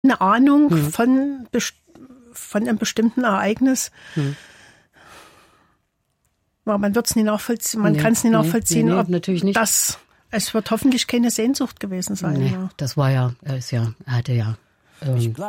eine Ahnung von einem bestimmten Ereignis. Aber man wird es nie nachvollziehen, kann es nie nachvollziehen, ob natürlich nicht. Es wird hoffentlich keine Sehnsucht gewesen sein. Nee, das war er hatte ja